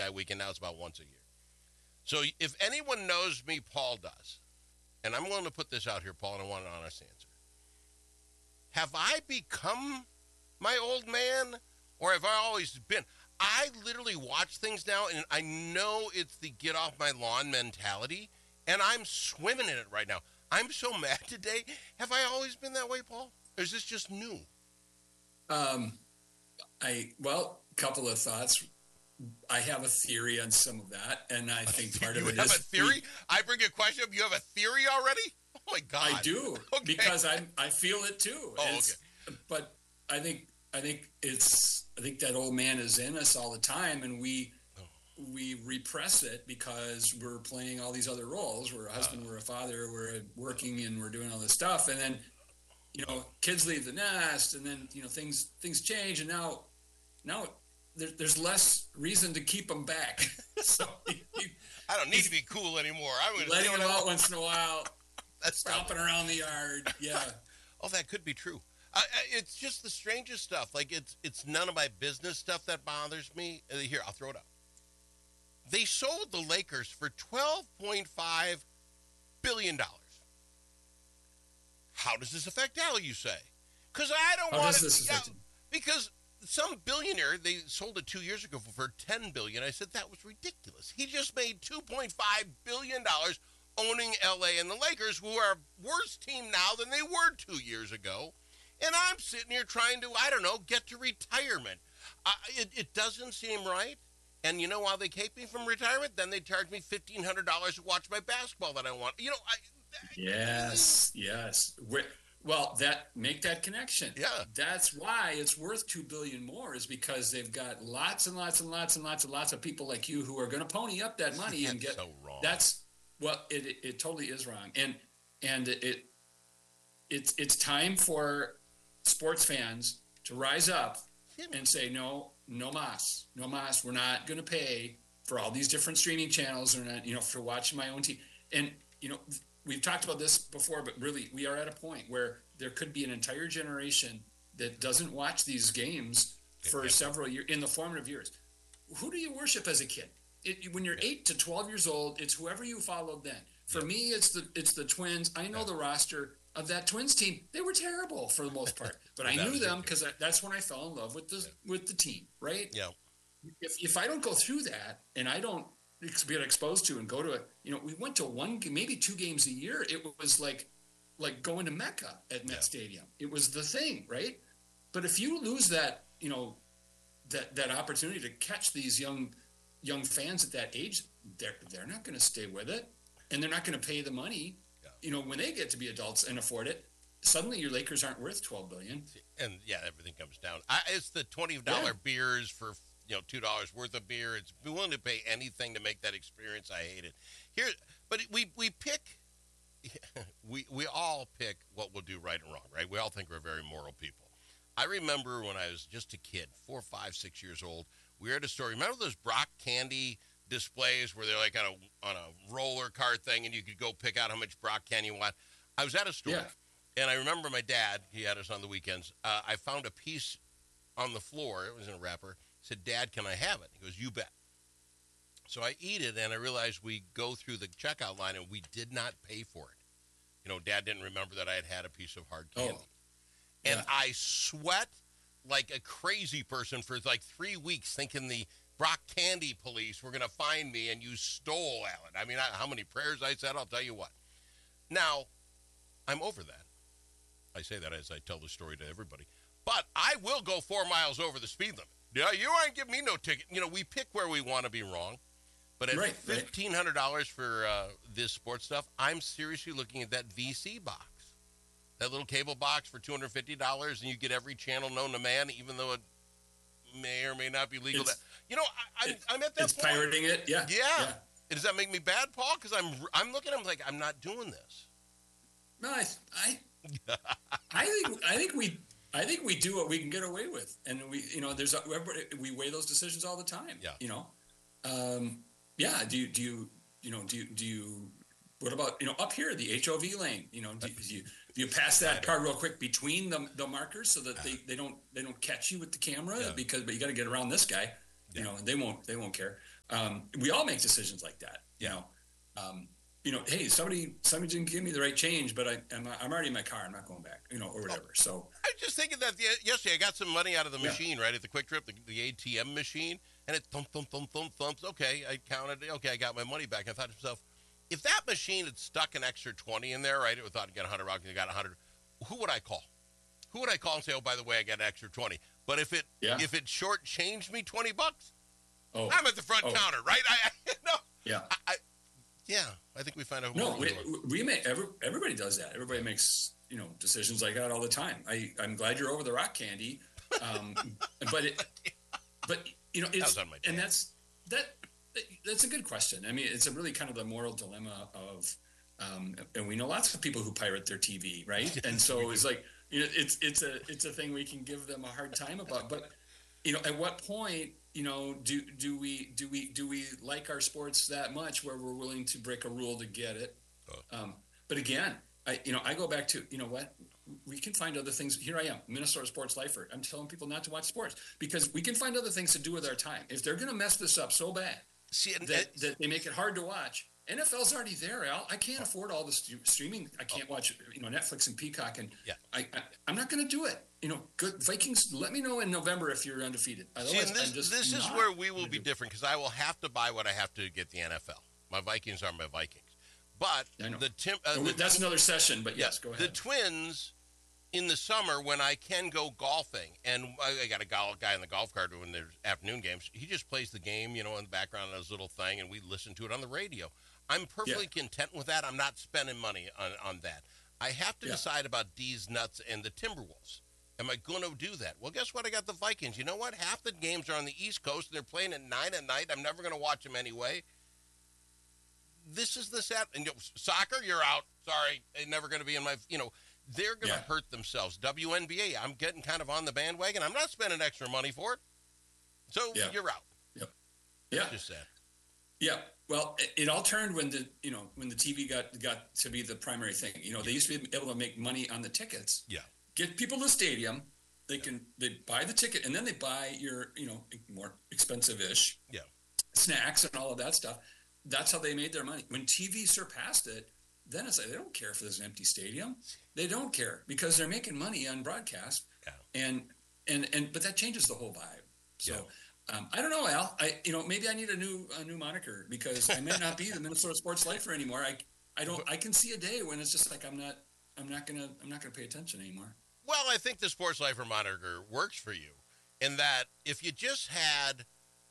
Guy weekend. Now it's about once a year. So if anyone knows me, Paul does. And I'm willing to put this out here, Paul, and I want an honest answer. Have I become my old man, or have I always been? I literally watch things now, and I know it's the get off my lawn mentality, and I'm swimming in it right now. I'm so mad today. Have I always been that way, Paul? Or is this just new? Couple of thoughts. I have a theory on some of that, and I think part of it is... You have a theory? I bring a question up, you have a theory already? Oh, my God. I do, because I feel it, too. Oh, okay. But I think that old man is in us all the time, and we repress it because we're playing all these other roles. We're a husband, we're a father, we're working, and we're doing all this stuff. And then, kids leave the nest, and then, things change, and now there's less reason to keep them back. So I don't need to be cool anymore. I'm going to letting them out once in a while. That's stomping around the yard. Yeah. Oh, that could be true. It's just the strangest stuff. Like it's none of my business stuff that bothers me. Here, I'll throw it up. They sold the Lakers for $12.5 billion. How does this affect Al, you say? Because I don't want to. Because some billionaire, they sold it 2 years ago for $10 billion. I said that was ridiculous. He just made $2.5 billion owning LA and the Lakers, who are a worse team now than they were 2 years ago. And I'm sitting here trying to, get to retirement. It doesn't seem right. And while they keep me from retirement, then they charge me $1,500 to watch my basketball that I want. Yes. Well, make that connection. Yeah. That's why it's worth $2 billion more, is because they've got lots and lots and lots and lots and lots of people like you who are going to pony up that money and get. So wrong. It totally is wrong, and it's time for sports fans to rise up and say no mas. We're not going to pay for all these different streaming channels, or not, for watching my own team. And we've talked about this before, but really we are at a point where there could be an entire generation that doesn't watch these games for several years, in the formative years. Who do you worship as a kid? When you're 8 to 12 years old, it's whoever you followed then. For me, it's the Twins. I know the roster of that Twins team. They were terrible for the most part, but I knew them because that's when I fell in love with the team, right? Yeah. If I don't go through that and I don't get exposed to and go to it, we went to maybe 2 games a year. It was like going to Mecca at Met Stadium. It was the thing, right? But if you lose that, that opportunity to catch these young fans at that age, they're not going to stay with it, and they're not going to pay the money. Yeah. When they get to be adults and afford it, suddenly your Lakers aren't worth $12 billion. And everything comes down. It's the $20 beers for $2 worth of beer. It's willing to pay anything to make that experience. I hate it. But we pick. We all pick what we'll do right and wrong, right? We all think we're very moral people. I remember when I was just a kid, 4, 5, 6 years old. We were at a store. Remember those Brock candy displays where they're like on a roller cart thing, and you could go pick out how much Brock candy you want? I was at a store, and I remember my dad. He had us on the weekends. I found a piece on the floor. It was in a wrapper. I said, "Dad, can I have it?" He goes, "You bet." So I eat it, and I realized we go through the checkout line, and we did not pay for it. Dad didn't remember that I had a piece of hard candy. And I sweat like a crazy person for like 3 weeks thinking the Brock Candy police were going to find me and you stole, Alan. I mean, how many prayers I said, I'll tell you what. Now, I'm over that. I say that as I tell the story to everybody. But I will go 4 miles over the speed limit. Yeah, you ain't give me no ticket. We pick where we want to be wrong. But at $1,500 for this sports stuff, I'm seriously looking at that VC box. That little cable box for $250, and you get every channel known to man, even though it may or may not be legal. I'm at that point. It's pirating it, yeah. Does that make me bad, Paul? Because I'm looking at him like I'm not doing this. No, I think we do what we can get away with, and we weigh those decisions all the time. Yeah. Do you? What about up here, the HOV lane? Do you pass that car real quick between the markers so that they don't catch you with the camera? But you got to get around this guy. And they won't care. We all make decisions like that. Hey, somebody didn't give me the right change, but I'm already in my car. I'm not going back, or whatever. So I was just thinking that yesterday I got some money out of the machine, right, at the Quick Trip, the ATM machine, and it thumps. Okay, I counted. Okay, I got my money back. I thought to myself, if that machine had stuck an extra 20 in there, right, it thought I'd get $100, I got 100. Who would I call? Who would I call and say, oh, by the way, I got an extra 20? But if it shortchanged me $20, I'm at the front counter, right? I think we find out. No, everybody does that. Everybody makes decisions like that all the time. I'm glad you're over the rock candy, but it's and that's a good question. I mean, it's a really kind of the moral dilemma of, and we know lots of people who pirate their TV, right? And so it's like it's a thing we can give them a hard time about. But at what point do we like our sports that much where we're willing to break a rule to get it? But again, I go back to what we can find other things. Here I am, Minnesota sports lifer. I'm telling people not to watch sports because we can find other things to do with our time. If they're going to mess this up so bad that they make it hard to watch. NFL's already there, Al. I can't afford all the streaming. I can't watch, Netflix and Peacock, and I'm not going to do it. Good Vikings. Let me know in November if you're undefeated. Otherwise, this is where we will be different because I will have to buy what I have to get the NFL. My Vikings are my Vikings, but that's another session. But yes, go ahead. The Twins in the summer when I can go golfing, and I got a guy in the golf cart when there's afternoon games. He just plays the game, in the background on his little thing, and we listen to it on the radio. I'm perfectly content with that. I'm not spending money on that. I have to decide about D's Nuts and the Timberwolves. Am I going to do that? Well, guess what? I got the Vikings. You know what? Half the games are on the East Coast, and they're playing at 9 at night. I'm never going to watch them anyway. This is the set. And soccer, you're out. Sorry. They're never going to be in my, they're going to hurt themselves. WNBA, I'm getting kind of on the bandwagon. I'm not spending extra money for it. So you're out. Yep. Yeah. Just sad. Yeah. Well, it all turned when the TV got to be the primary thing. They used to be able to make money on the tickets. Yeah. Get people to the stadium. They buy the ticket and then they buy your, more expensive-ish snacks and all of that stuff. That's how they made their money. When TV surpassed it, then it's like they don't care if there's an empty stadium. They don't care because they're making money on broadcast. Yeah. But that changes the whole vibe. So I don't know, Al. Maybe I need a new moniker because I may not be the Minnesota sports lifer anymore. I can see a day when it's just like I'm not gonna pay attention anymore. Well, I think the sports lifer moniker works for you in that if you just had,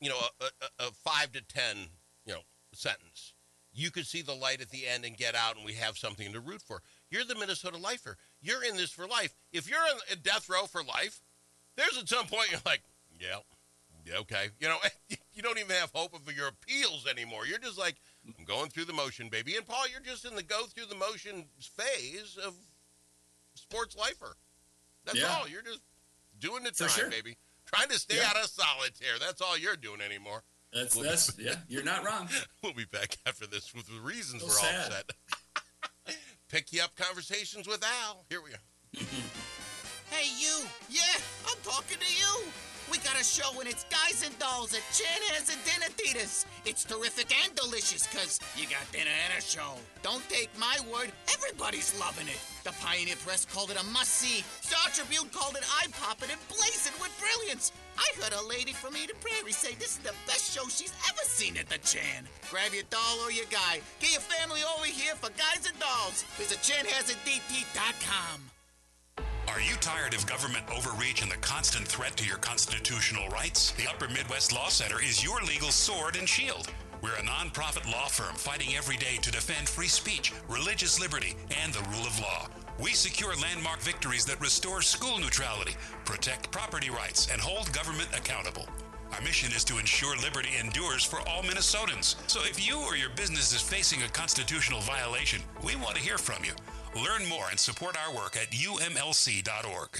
a 5 to 10, sentence, you could see the light at the end and get out and we have something to root for. You're the Minnesota lifer. You're in this for life. If you're in death row for life, there's at some point you're like, yeah, okay. You don't even have hope of your appeals anymore. You're just like, I'm going through the motion, baby. And Paul, you're just in the go through the motion phase of sports lifer. That's all. You're just doing the time, baby. Trying to stay out of solitaire. That's all you're doing anymore. That's you're not wrong. We'll be back after this with the reasons so we're sad. all upset. Pick you up conversations with Al. Here we are. Hey, you. Yeah, I'm talking to you. We got a show and it's Guys and Dolls at Chanhassen and Dinner Theaters. It's terrific and delicious because you got dinner and a show. Don't take my word, everybody's loving it. The Pioneer Press called it a must-see. Star Tribune called it eye-popping and blazing with brilliance. I heard a lady from Eden Prairie say this is the best show she's ever seen at the Chan. Grab your doll or your guy. Get your family over here for Guys and Dolls. Visit ChanhassenDT.com. Are you tired of government overreach and the constant threat to your constitutional rights? The Upper Midwest Law Center is your legal sword and shield. We're a nonprofit law firm fighting every day to defend free speech, religious liberty, and the rule of law. We secure landmark victories that restore school neutrality, protect property rights, and hold government accountable. Our mission is to ensure liberty endures for all Minnesotans. So if you or your business is facing a constitutional violation, we want to hear from you. Learn more and support our work at umlc.org.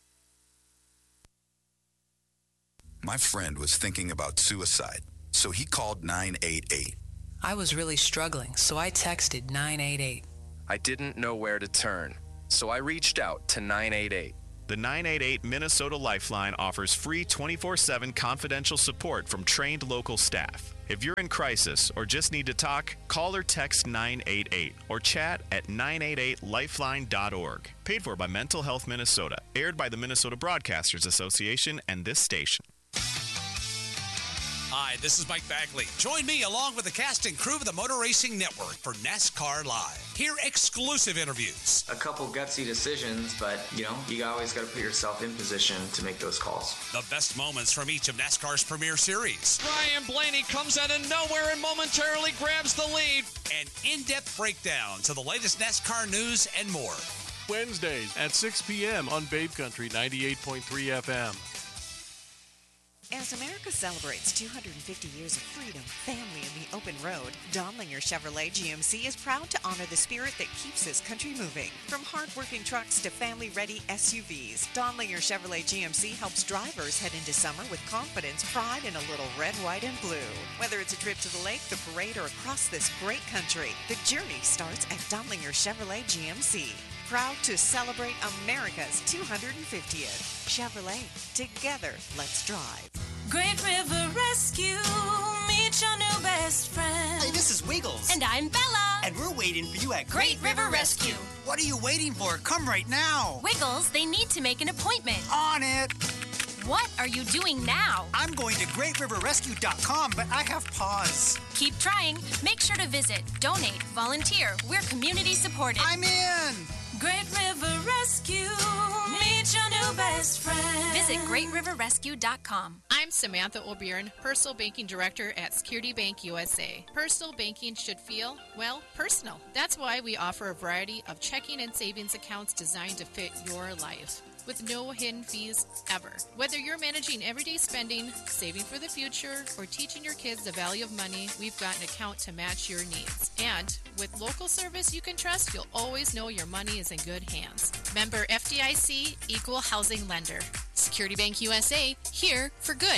My friend was thinking about suicide, so he called 988. I was really struggling, so I texted 988. I didn't know where to turn, so I reached out to 988. The 988 Minnesota Lifeline offers free 24/7 confidential support from trained local staff. If you're in crisis or just need to talk, call or text 988 or chat at 988lifeline.org. Paid for by Mental Health Minnesota. Aired by the Minnesota Broadcasters Association and this station. Hi, this is Mike Bagley. Join me along with the cast and crew of the Motor Racing Network for NASCAR Live. Hear exclusive interviews. A couple gutsy decisions, but, you always got to put yourself in position to make those calls. The best moments from each of NASCAR's premier series. Ryan Blaney comes out of nowhere and momentarily grabs the lead. An in-depth breakdown to the latest NASCAR news and more. Wednesdays at 6 p.m. on Babe Country 98.3 FM. As America celebrates 250 years of freedom, family, and the open road, Donlinger Chevrolet GMC is proud to honor the spirit that keeps this country moving. From hard-working trucks to family-ready SUVs, Donlinger Chevrolet GMC helps drivers head into summer with confidence, pride, and a little red, white, and blue. Whether it's a trip to the lake, the parade, or across this great country, the journey starts at Donlinger Chevrolet GMC. Proud to celebrate America's 250th. Chevrolet, together, let's drive. Great River Rescue, meet your new best friend. Hey, this is Wiggles. And I'm Bella. And we're waiting for you at Great River Rescue. What are you waiting for? Come right now. Wiggles, they need to make an appointment. On it. What are you doing now? I'm going to greatriverrescue.com, but I have pause. Keep trying. Make sure to visit, donate, volunteer. We're community supported. I'm in. Great River Rescue, meet your new best friend. Visit greatriverrescue.com. I'm Samantha O'Byrne, Personal Banking Director at Security Bank USA. Personal banking should feel, well, personal. That's why we offer a variety of checking and savings accounts designed to fit your life, with no hidden fees ever. Whether you're managing everyday spending, saving for the future, or teaching your kids the value of money, we've got an account to match your needs. And with local service you can trust, you'll always know your money is in good hands. Member FDIC, Equal Housing Lender. Security Bank USA, here for good.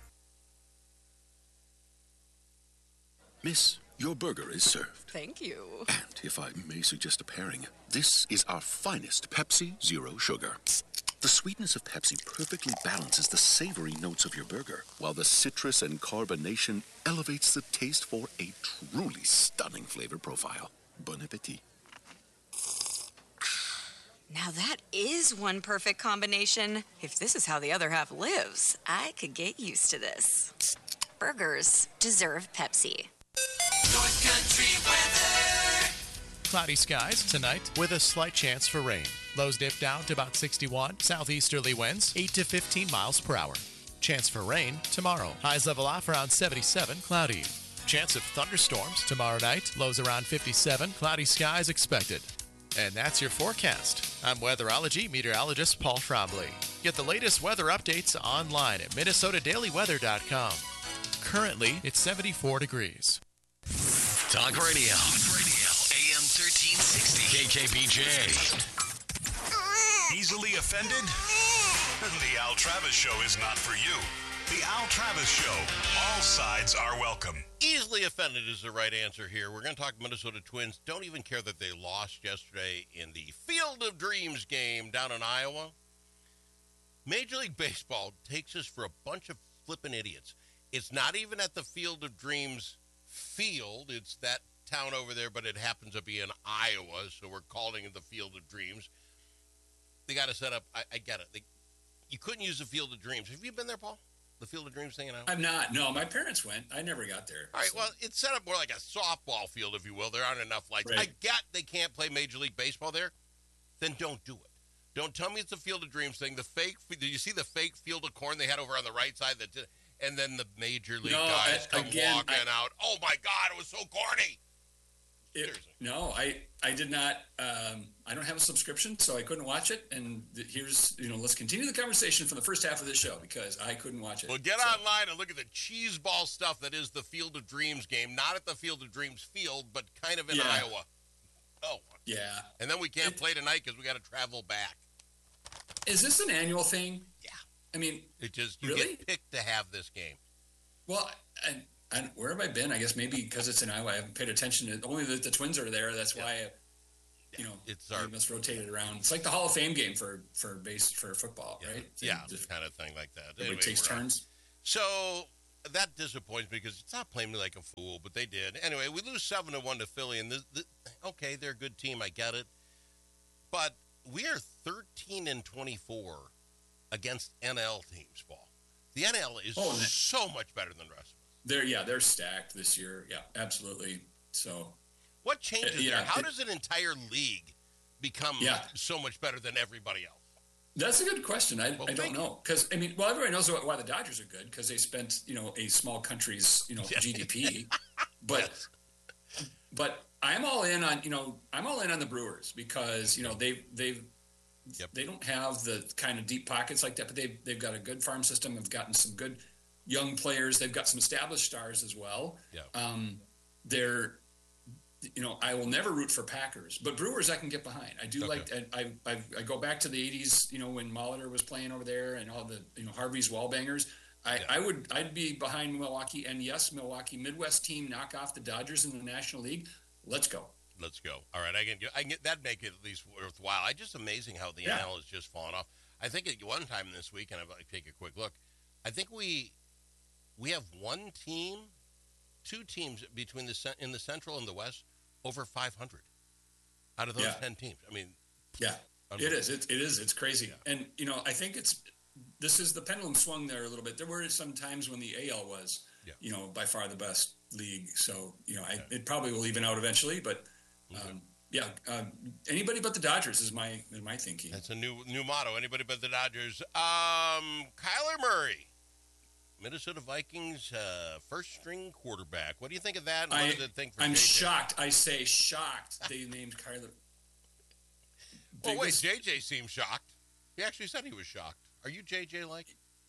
Miss, your burger is served. Thank you. And if I may suggest a pairing, this is our finest Pepsi Zero Sugar. The sweetness of Pepsi perfectly balances the savory notes of your burger, while the citrus and carbonation elevates the taste for a truly stunning flavor profile. Bon appetit. Now that is one perfect combination. If this is how the other half lives, I could get used to this. Burgers deserve Pepsi. North Country weather. Cloudy skies tonight with a slight chance for rain. Lows dip down to about 61. Southeasterly winds 8 to 15 miles per hour. Chance for rain tomorrow. Highs level off around 77. Cloudy. Chance of thunderstorms tomorrow night. Lows around 57. Cloudy skies expected. And that's your forecast. I'm weatherology meteorologist Paul Trombley. Get the latest weather updates online at minnesotadailyweather.com. Currently, it's 74 degrees. Talk radio. AM 1360. KKBJ. Easily offended? The Al Travis Show is not for you. The Al Travis Show. All sides are welcome. Easily offended is the right answer here. We're going to talk Minnesota Twins. Don't even care that they lost yesterday in the Field of Dreams game down in Iowa. Major League Baseball takes us for a bunch of flippin' idiots. It's not even at the Field of Dreams field. It's that town over there, but it happens to be in Iowa, so we're calling it the Field of Dreams. They got to set up, I get it. You couldn't use the Field of Dreams. Have you been there, Paul? The Field of Dreams thing in Iowa? I'm not. No, my parents went. I never got there. All right, well, it's set up more like a softball field, if you will. There aren't enough lights. Right. I get they can't play Major League Baseball there. Then don't do it. Don't tell me it's the Field of Dreams thing. The fake, did you see the fake field of corn they had over on the right side? And then the Major League guys come walking out. Oh, my God, it was so corny. I did not. I don't have a subscription, so I couldn't watch it. And here's, let's continue the conversation from the first half of the show because I couldn't watch it. Well, get online and look at the cheese ball stuff that is the Field of Dreams game. Not at the Field of Dreams field, but kind of in Iowa. Oh, yeah. And then we can't play tonight because we got to travel back. Is this an annual thing? Yeah. I mean, you really? get picked to have this game. Well, and where have I been? I guess maybe because it's in Iowa, I haven't paid attention to only that the Twins are there. That's why. they must rotate it around. It's like the Hall of Fame game for football, right? Yeah, kind of thing like that. Everybody takes turns. So that disappoints me because it's not playing me like a fool, but they did. Anyway, we lose 7-1 to Philly, and okay, they're a good team. I get it, but we are 13-24 against NL teams, Paul. The NL is so much better than the rest of us. They're stacked this year. Yeah, absolutely. So, what changes there? How does an entire league become so much better than everybody else? That's a good question. I don't know because everybody knows why the Dodgers are good because they spent a small country's GDP, but I'm all in on the Brewers because they don't have the kind of deep pockets like that, but they've got a good farm system. They've gotten some good young players. They've got some established stars as well. Yeah. I will never root for Packers, but Brewers I can get behind. I do I go back to the 80s, when Molitor was playing over there and all the, Harvey's Wallbangers. I'd be behind Milwaukee, and yes, Milwaukee Midwest team knock off the Dodgers in the National League. Let's go. All right, I can get that make it at least worthwhile. It's just amazing how the NL has just fallen off. I think at one time this week, and I'll take a quick look. I think we have two teams in the Central and the West over 500 out of those 10 teams. It is. It's crazy. Yeah. And I think this is the pendulum swung there a little bit. There were some times when the AL was, by far the best league. So it probably will even out eventually. But anybody but the Dodgers is my thinking. That's a new motto. Anybody but the Dodgers. Kyler Murray, Minnesota Vikings first-string quarterback. What do you think of that? I'm shocked. I say shocked. They named Kyler. Well, wait. JJ seemed shocked. He actually said he was shocked. Are you JJ-like?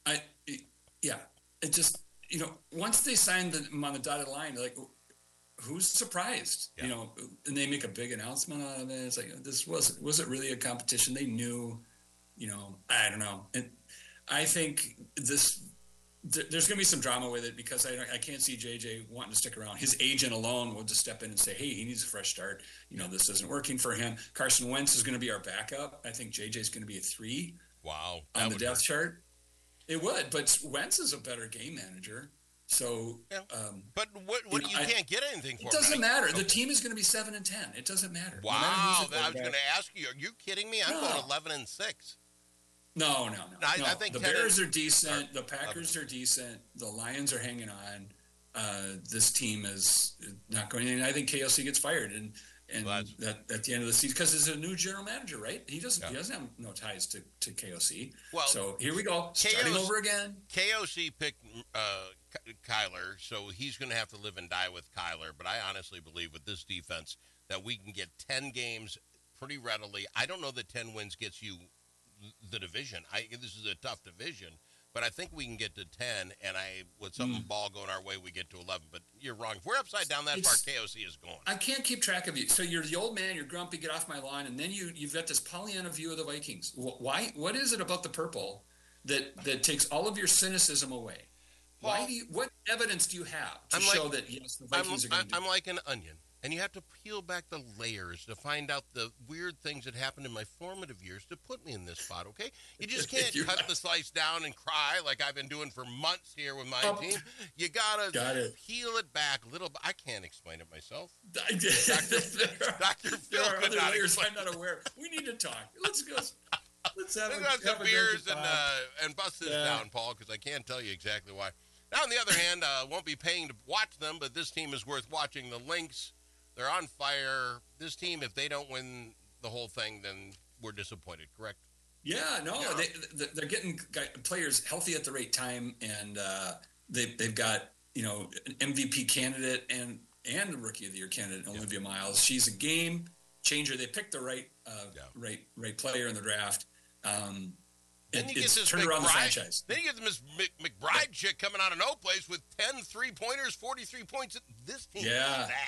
It just once they signed him on the dotted line, like, who's surprised? Yeah. And they make a big announcement out of it. It's like, this was it really a competition? They knew. I don't know. And I think there's going to be some drama with it because I can't see JJ wanting to stick around. His agent alone will just step in and say, hey, he needs a fresh start. This isn't working for him. Carson Wentz is going to be our backup. I think JJ's going to be a 3. Wow. On the depth chart. It would, but Wentz is a better game manager. So, but what you can't get anything for. It doesn't matter. The team is going to be 7-10. It doesn't matter. Wow. I was going to ask you, are you kidding me? I'm going 11-6. No. I think the Bears are decent. The Packers are decent. The Lions are hanging on. This team is not going in. I think KOC gets fired, and that at the end of the season, because there's a new general manager, right? He doesn't have no ties to KOC. Well, so here we go, starting over again. KOC picked Kyler, so he's going to have to live and die with Kyler. But I honestly believe with this defense that we can get 10 games pretty readily. I don't know that 10 wins gets you the division. This is a tough division, but I think we can get to 10, and with some ball going our way, we get to 11. But you're wrong. If we're upside down that far, KOC is going. I can't keep track of you. So you're the old man, you're grumpy, get off my lawn, and then you've got this Pollyanna view of the Vikings. Why? What is it about the purple that takes all of your cynicism away? Well, what evidence do you have to show that, yes, the Vikings are going to do it? I'm like an onion. And you have to peel back the layers to find out the weird things that happened in my formative years to put me in this spot, okay? You just can't cut the slice down and cry like I've been doing for months here with my team. You got to peel it back a little bit. I can't explain it myself. Dr. Phil there are other layers I'm not aware. We need to talk. Let's go. Let's have some beers and bust this down, Paul, because I can't tell you exactly why. Now, on the other hand, won't be paying to watch them, but this team is worth watching. The Lynx, they're on fire. This team, if they don't win the whole thing, then we're disappointed, correct? Yeah, no, they're getting players healthy at the right time, and they've got an MVP candidate and a Rookie of the Year candidate, Olivia Miles. She's a game changer. They picked the right player in the draft. Then you get this turned around the franchise. Then you get this McBride chick coming out of no place with 10 3-pointers, 43 points. This team is that.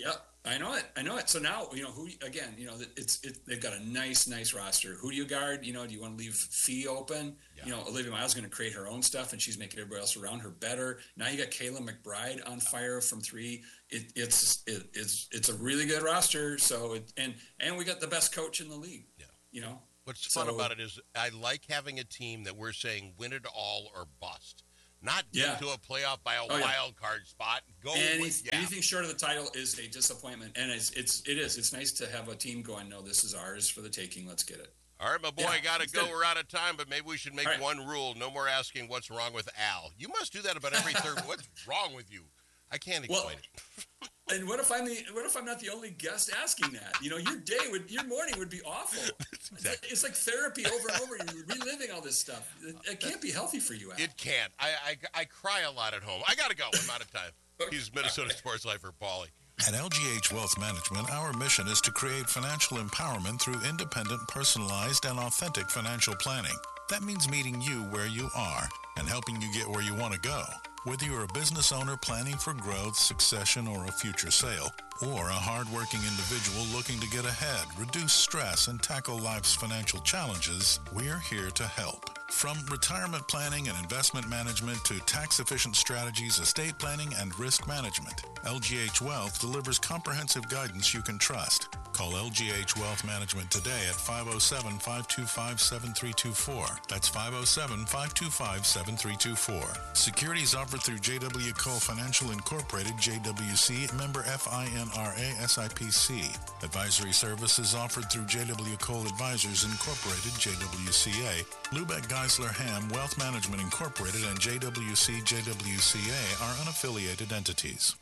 Yep. I know it. So now, they've got a nice roster. Who do you guard? Do you want to leave Fee open? Yeah. Olivia Miles is going to create her own stuff, and she's making everybody else around her better. Now you got Kayla McBride on fire from 3. It's a really good roster. So and we got the best coach in the league. Yeah. What's fun about it is I like having a team that we're saying win it all or bust. Not get to a playoff by a wild card spot. Anything short of the title is a disappointment, and it is. It's nice to have a team going, no, this is ours for the taking. Let's get it. All right, my boy, got to go. We're out of time, but maybe we should make one rule. No more asking what's wrong with Al. You must do that about every third. What's wrong with you? I can't explain it. And what if I'm not the only guest asking that? Your morning would be awful. Exactly. It's like therapy over and over. You're reliving all this stuff. It can't be healthy for you, Al. It can't. I cry a lot at home. I got to go. I'm out of time. He's Minnesota Sports Lifer, Paulie. At LGH Wealth Management, our mission is to create financial empowerment through independent, personalized, and authentic financial planning. That means meeting you where you are and helping you get where you want to go. Whether you're a business owner planning for growth, succession, or a future sale, or a hardworking individual looking to get ahead, reduce stress, and tackle life's financial challenges, we're here to help. From retirement planning and investment management to tax-efficient strategies, estate planning, and risk management, LGH Wealth delivers comprehensive guidance you can trust. Call LGH Wealth Management today at 507-525-7324. That's 507-525-7324. Securities offered through J.W. Cole Financial Incorporated, JWC, member FINRA SIPC. Advisory services offered through J.W. Cole Advisors Incorporated, JWCA. Lubeck Geisler Ham Wealth Management Incorporated and JWC JWCA are unaffiliated entities.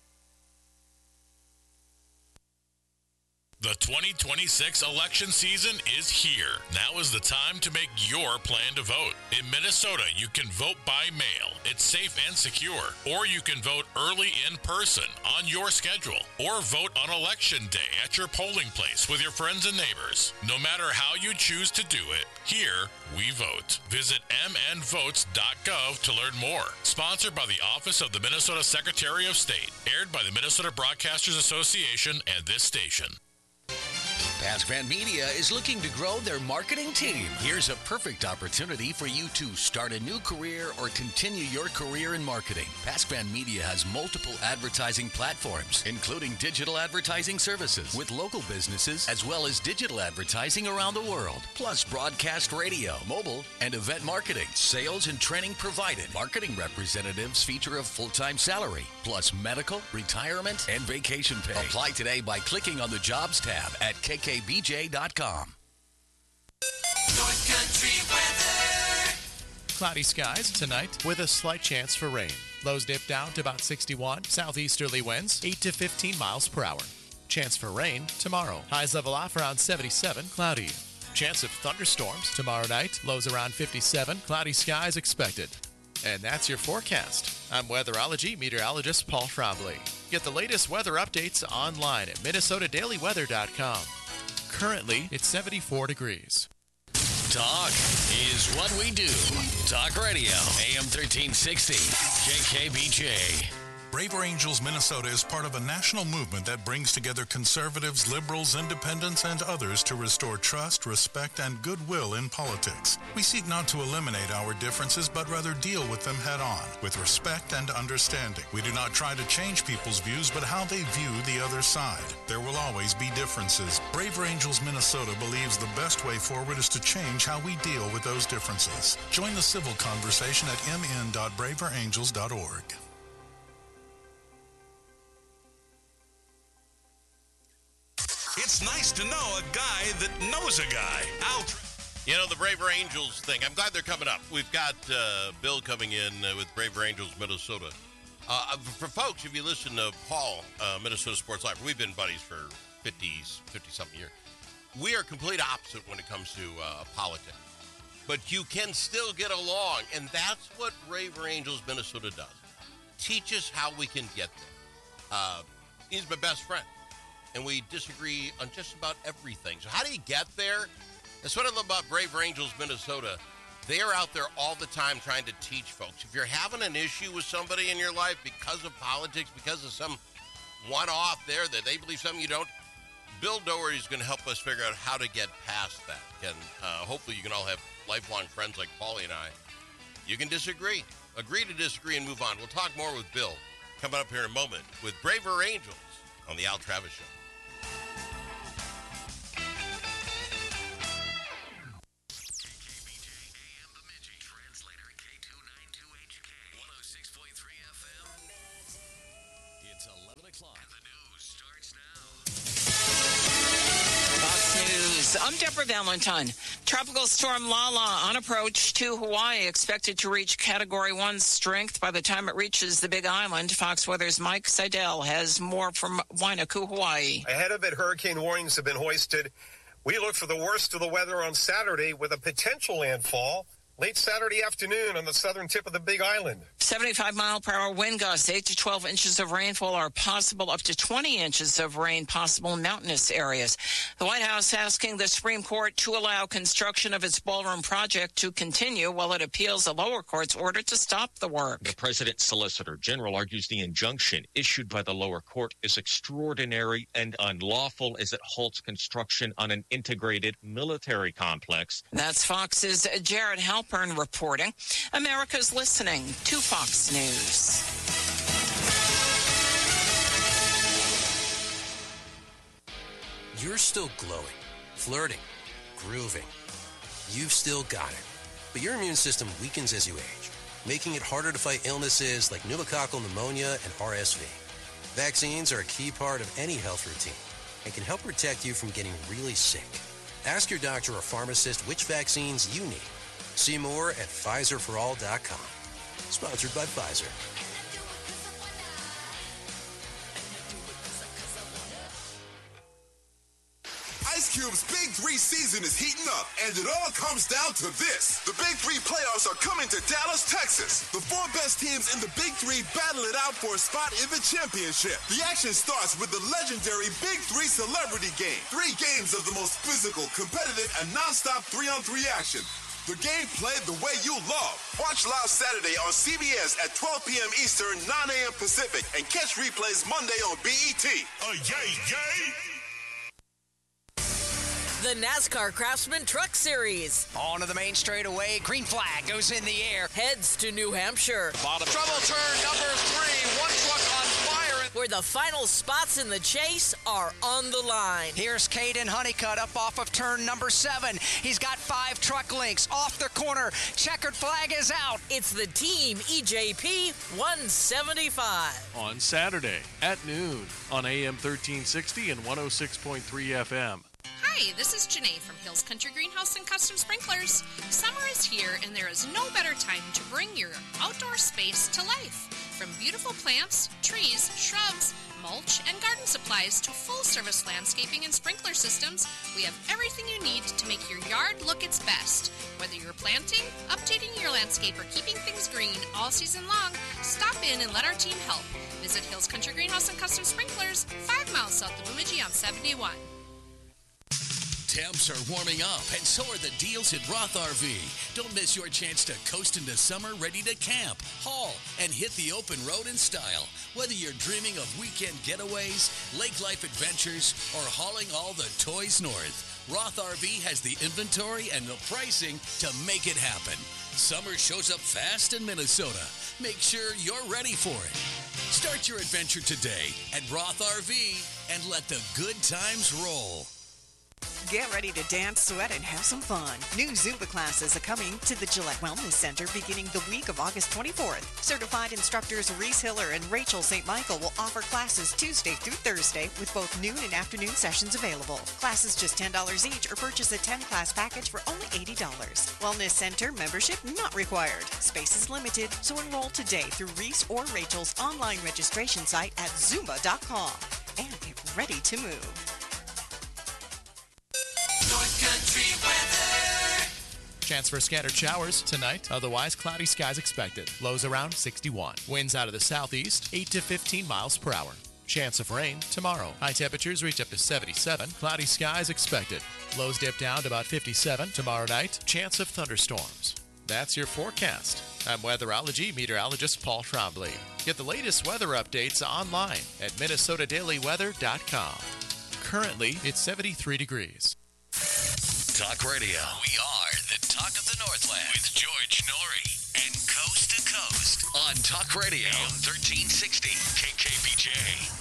The 2026 election season is here. Now is the time to make your plan to vote. In Minnesota, you can vote by mail. It's safe and secure. Or you can vote early in person on your schedule. Or vote on election day at your polling place with your friends and neighbors. No matter how you choose to do it, here we vote. Visit mnvotes.gov to learn more. Sponsored by the Office of the Minnesota Secretary of State. Aired by the Minnesota Broadcasters Association and this station. PaskVan Media is looking to grow their marketing team. Here's a perfect opportunity for you to start a new career or continue your career in marketing. PaskVan Media has multiple advertising platforms, including digital advertising services with local businesses, as well as digital advertising around the world, plus broadcast radio, mobile, and event marketing. Sales and training provided. Marketing representatives feature a full-time salary, plus medical, retirement, and vacation pay. Apply today by clicking on the Jobs tab at kkbj.com. North Country weather. Cloudy skies tonight with a slight chance for rain. Lows dip down to about 61. Southeasterly winds 8 to 15 miles per hour. Chance for rain tomorrow. Highs level off around 77. Cloudy. Chance of thunderstorms tomorrow night. Lows around 57. Cloudy skies expected. And that's your forecast. I'm weatherology meteorologist Paul Trombley. Get the latest weather updates online at minnesotadailyweather.com. Currently, it's 74 degrees. Talk is what we do. Talk Radio, AM 1360, KKBJ. Braver Angels Minnesota is part of a national movement that brings together conservatives, liberals, independents, and others to restore trust, respect, and goodwill in politics. We seek not to eliminate our differences, but rather deal with them head on, with respect and understanding. We do not try to change people's views, but how they view the other side. There will always be differences. Braver Angels Minnesota believes the best way forward is to change how we deal with those differences. Join the civil conversation at mn.braverangels.org. It's nice to know a guy that knows a guy. The Braver Angels thing. I'm glad they're coming up. We've got Bill coming in with Braver Angels Minnesota. For folks, if you listen to Paul, Minnesota Sports Life, we've been buddies for 50-something years. We are complete opposite when it comes to politics. But you can still get along, and that's what Braver Angels Minnesota does. Teach us how we can get there. He's my best friend. And we disagree on just about everything. So how do you get there? That's what I love about Braver Angels Minnesota. They are out there all the time trying to teach folks. If you're having an issue with somebody in your life because of politics, because of some one-off there that they believe something you don't. Bill Doherty is going to help us figure out how to get past that. And hopefully you can all have lifelong friends like Paulie and I. You can disagree. Agree to disagree and move on. We'll talk more with Bill coming up here in a moment with Braver Angels on the Al Travis Show. I'm Deborah Valentine. Tropical storm Lala on approach to Hawaii, expected to reach Category 1 strength by the time it reaches the Big Island. Fox Weather's Mike Seidel has more from Wainuku, Hawaii. Ahead of it, hurricane warnings have been hoisted. We look for the worst of the weather on Saturday with a potential landfall late Saturday afternoon on the southern tip of the Big Island. 75-mile-per-hour wind gusts, 8 to 12 inches of rainfall are possible, up to 20 inches of rain possible in mountainous areas. The White House asking the Supreme Court to allow construction of its ballroom project to continue while it appeals the lower court's order to stop the work. The president's solicitor general argues the injunction issued by the lower court is extraordinary and unlawful as it halts construction on an integrated military complex. That's Fox's Jared Halpern reporting. America's listening to Fox News. You're still glowing, flirting, grooving. You've still got it. But your immune system weakens as you age, making it harder to fight illnesses like pneumococcal pneumonia and RSV. Vaccines are a key part of any health routine and can help protect you from getting really sick. Ask your doctor or pharmacist which vaccines you need. See more at PfizerForAll.com. Sponsored by Pfizer. Ice Cube's Big 3 season is heating up, and it all comes down to this. The Big 3 playoffs are coming to Dallas, Texas. The 4 best teams in the Big 3 battle it out for a spot in the championship. The action starts with the legendary Big 3 Celebrity Game. 3 games of the most physical, competitive, and non-stop 3-on-3 action. The game played the way you love. Watch live Saturday on CBS at 12 p.m. Eastern, 9 a.m. Pacific, and catch replays Monday on BET. Yay! The NASCAR Craftsman Truck Series. Onto the main straightaway, green flag goes in the air. Heads to New Hampshire. Bottom trouble turn number 3, one truck on fire. Where the final spots in the chase are on the line. Here's Caden Honeycutt up off of turn number 7. He's got 5 truck links off the corner. Checkered flag is out. It's the Team EJP 175. On Saturday at noon on AM 1360 and 106.3 FM. Hi, this is Janae from Hills Country Greenhouse and Custom Sprinklers. Summer is here, and there is no better time to bring your outdoor space to life. From beautiful plants, trees, shrubs, mulch, and garden supplies to full-service landscaping and sprinkler systems, we have everything you need to make your yard look its best. Whether you're planting, updating your landscape, or keeping things green all season long, stop in and let our team help. Visit Hills Country Greenhouse and Custom Sprinklers, 5 miles south of Bemidji on 71. Temps are warming up, and so are the deals at Roth RV. Don't miss your chance to coast into summer ready to camp, haul, and hit the open road in style. Whether you're dreaming of weekend getaways, lake life adventures, or hauling all the toys north, Roth RV has the inventory and the pricing to make it happen. Summer shows up fast in Minnesota. Make sure you're ready for it. Start your adventure today at Roth RV and let the good times roll. Get ready to dance, sweat, and have some fun. New Zumba classes are coming to the Gillette Wellness Center beginning the week of August 24th. Certified instructors Reese Hiller and Rachel St. Michael will offer classes Tuesday through Thursday with both noon and afternoon sessions available. Classes just $10 each or purchase a 10-class package for only $80. Wellness Center membership not required. Space is limited, so enroll today through Reese or Rachel's online registration site at Zumba.com and get ready to move. North Country weather. Chance for scattered showers tonight. Otherwise, cloudy skies expected. Lows around 61. Winds out of the southeast, 8 to 15 miles per hour. Chance of rain tomorrow. High temperatures reach up to 77. Cloudy skies expected. Lows dip down to about 57. Tomorrow night, chance of thunderstorms. That's your forecast. I'm weatherology meteorologist Paul Trombley. Get the latest weather updates online at minnesotadailyweather.com. Currently, it's 73 degrees. Talk Radio. We are the talk of the Northland with George Norrie and Coast to Coast on Talk Radio 1360 KKPJ.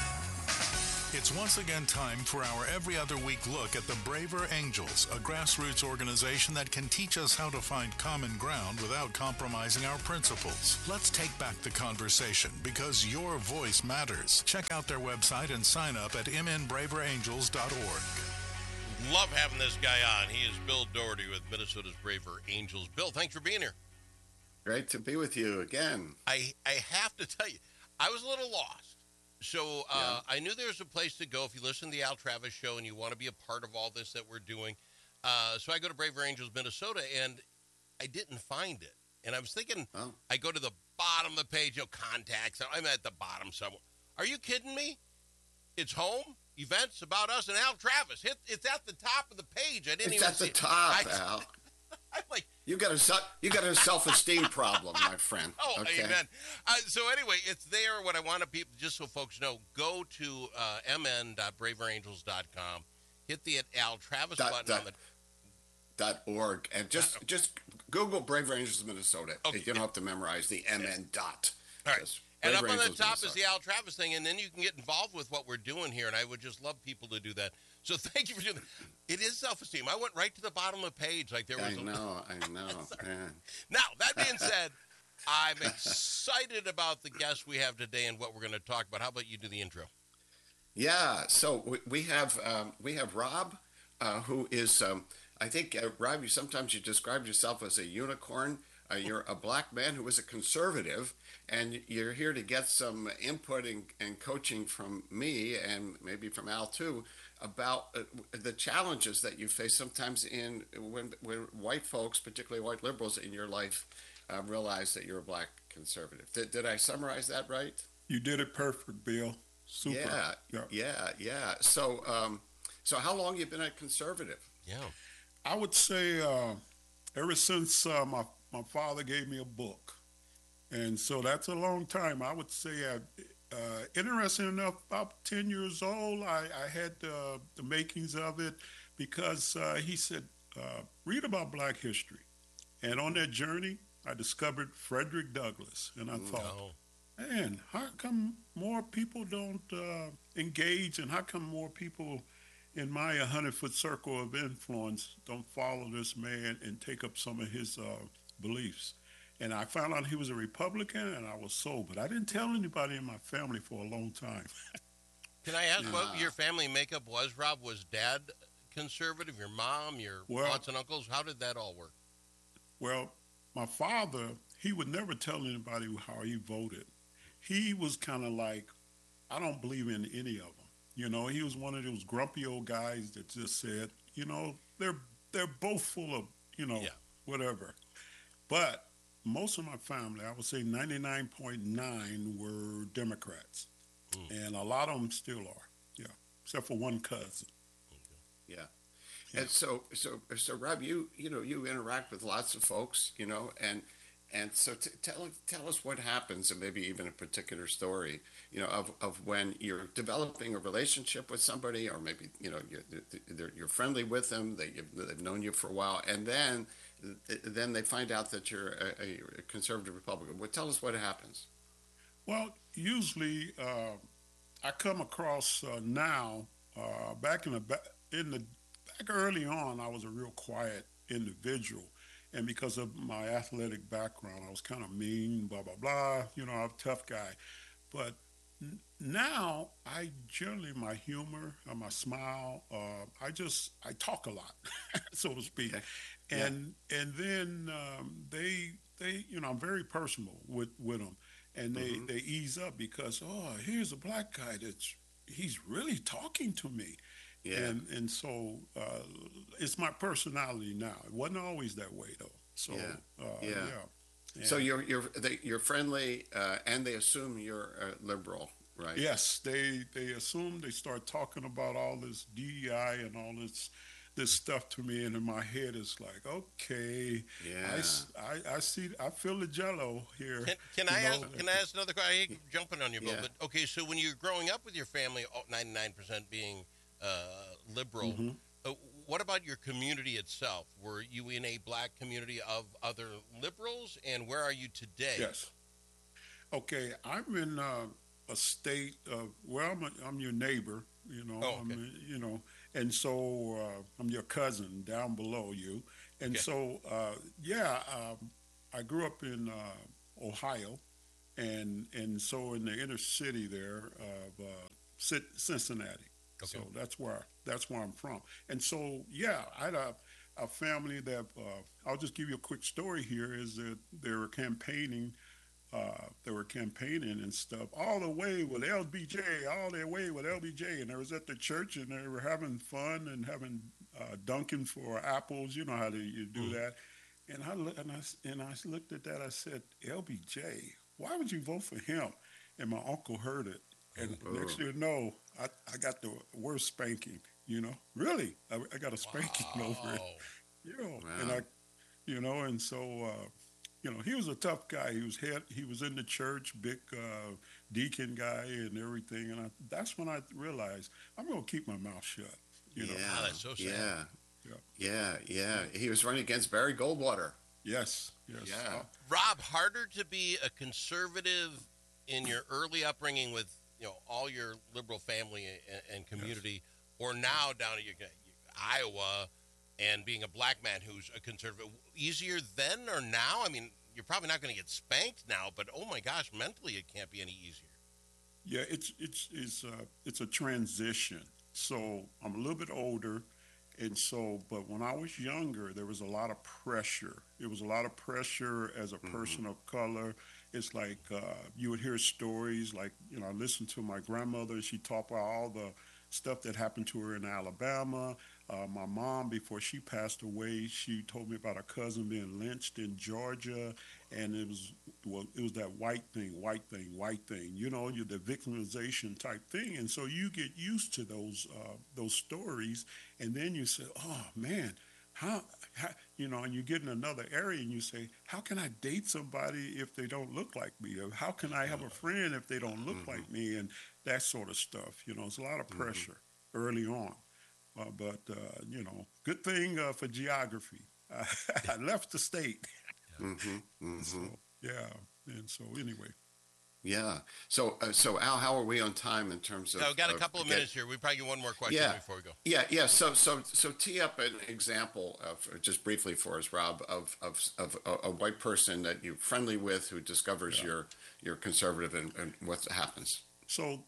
It's once again time for our every other week look at the Braver Angels, a grassroots organization that can teach us how to find common ground without compromising our principles. Let's take back the conversation because your voice matters. Check out their website and sign up at mnbraverangels.org. Love having this guy on. He is Bill Doherty with Minnesota's Braver Angels. Bill, thanks for being here. Great to be with you again. I have to tell you, I was a little lost. So I knew there was a place to go if you listen to the Al Travis show and you want to be a part of all this that we're doing. So I go to Braver Angels Minnesota, and I didn't find it. And I was thinking, I go to the bottom of the page, contacts. I'm at the bottom somewhere. Are you kidding me? It's home, events, about us, and Al Travis. It's at the top of the page. I didn't it's even at the see top, it. Al. I'm like, you got a self-esteem problem, my friend. Oh, okay? Amen. So anyway, it's there. What I want to people, just so folks know, go to mn.braverangels.com, hit the Al Travis button on the .org, and just Google Braver Angels Minnesota. Okay. You don't have to memorize the MN dot. All right. And up on the top Minnesota. is the Al Travis thing, and then you can get involved with what we're doing here, and I would just love people to do that. So thank you for doing that. It is self-esteem. I went right to the bottom of the page like there was I know. Man. Now, that being said, I'm excited about the guests we have today and what we're going to talk about. How about you do the intro? Yeah, so we have Rob, who is, I think, Rob, sometimes you describe yourself as a unicorn. You're a black man who is a conservative, and you're here to get some input and coaching from me and maybe from Al too about the challenges that you face sometimes when white folks, particularly white liberals in your life, realize that you're a black conservative. Did I summarize that right? You did it perfect, Bill. Super. Yeah. So how long you been a conservative? Yeah. I would say ever since my father gave me a book. And so that's a long time. I would say, interesting enough, about 10 years old, I had the makings of it because he said, read about Black history. And on that journey, I discovered Frederick Douglass. And I thought, man, how come more people don't engage, and how come more people in my 100-foot circle of influence don't follow this man and take up some of his beliefs? And I found out he was a Republican, and I was sold. But I didn't tell anybody in my family for a long time. Can I ask what your family makeup was, Rob? Was Dad conservative, your mom, your aunts and uncles? How did that all work? Well, my father, he would never tell anybody how he voted. He was kind of like, I don't believe in any of them. You know, he was one of those grumpy old guys that just said, you know, they're both full of, whatever. But most of my family, I would say 99.9 were Democrats. And a lot of them still are, except for one cousin. Yeah. And so Rob, you interact with lots of folks, and so tell us what happens, and maybe even a particular story, of when you're developing a relationship with somebody, or maybe you're friendly with them, they've known you for a while, and then they find out that you're a conservative Republican. Well, tell us what happens. Well, usually I come across now back early on, I was a real quiet individual. And because of my athletic background, I was kind of mean, blah, blah, blah. I'm a tough guy. But now, my humor, my smile, I talk a lot, so to speak. Okay. And then they I'm very personal with them. And they ease up because, here's a black guy he's really talking to me. Yeah. And so it's my personality now. It wasn't always that way though. So yeah. So you're friendly, and they assume you're liberal, right? Yes, they assume. They start talking about all this DEI and all this this stuff to me, and in my head it's like, okay, I see, I feel the jello here. Can I ask another question? I hate jumping on your boat, but okay, so when you're growing up with your family, 99% being liberal, what about your community itself? Were you in a black community of other liberals, and where are you today? Yes. Okay, I'm in a state of, well, I'm your neighbor, you know, you know, and so I'm your cousin down below you, and so I grew up in Ohio, and so in the inner city there of Cincinnati. Okay. So that's where I'm from, and so I had a family that I'll just give you a quick story here. Is that they were campaigning and stuff all the way with LBJ, and I was at the church and they were having fun and having dunking for apples. You know how you do that, and I looked at that. I said, LBJ, why would you vote for him? And my uncle heard it. And next thing you know, I got the worst spanking, you know, really. I got a spanking over it, you know, and so, you know, he was a tough guy. He was in the church, big deacon guy and everything. And that's when I realized I'm going to keep my mouth shut, you know. Yeah, that's so sad. Yeah. He was running against Barry Goldwater. Yes. Yeah. Rob, harder to be a conservative in your early upbringing with, you know, all your liberal family and community, or now down at Iowa and being a black man who's a conservative, easier then or now? I mean, you're probably not going to get spanked now, but oh my gosh, mentally it can't be any easier. Yeah, it's a transition. So I'm a little bit older, and so, but when I was younger, there was a lot of pressure. It was a lot of pressure as a person of color. It's like you would hear stories like, you know, I listened to my grandmother. She talked about all the stuff that happened to her in Alabama. My mom, before she passed away, she told me about a cousin being lynched in Georgia, and it was that white thing, you know, the victimization type thing. And so you get used to those stories, and then you say, oh man, how you know, and you get in another area and you say, how can I date somebody if they don't look like me? Or how can I have a friend if they don't look like me? And that sort of stuff, you know, it's a lot of pressure early on. But, you know, good thing for geography. I left the state. So, and so anyway. Yeah. So Al, how are we on time in terms of? No, we've got a couple of minutes here. We probably get one more question before we go. Yeah. So tee up an example of, just briefly for us, Rob, of a white person that you're friendly with who discovers you're conservative and what happens. So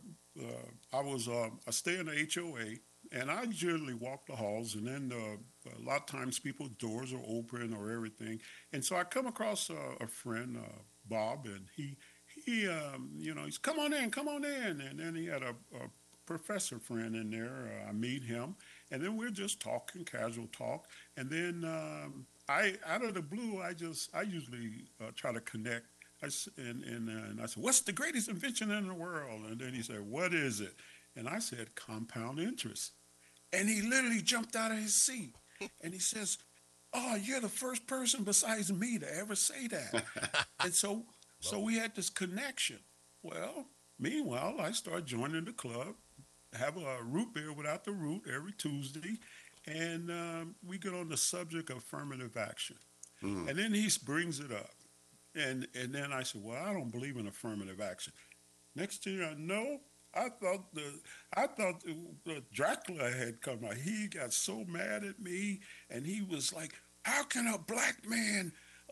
I stay in the HOA, and I usually walk the halls, and then a lot of times people's doors are open or everything, and so I come across a friend, Bob, and he you know, he's come on in, and then he had a professor friend in there. I meet him, and then we're just talking, casual talk, and then I out of the blue, I usually try to connect. And I said, what's the greatest invention in the world? And then he said, what is it? And I said, compound interest. And he literally jumped out of his seat. And he says, oh, you're the first person besides me to ever say that. And so we had this connection. Well, meanwhile, I started joining the club, have a root beer without the root every Tuesday. And we get on the subject of affirmative action. And then he brings it up. And then I said, well, I don't believe in affirmative action. Next thing I know, I thought Dracula had come out. He got so mad at me, and he was like, how can a black man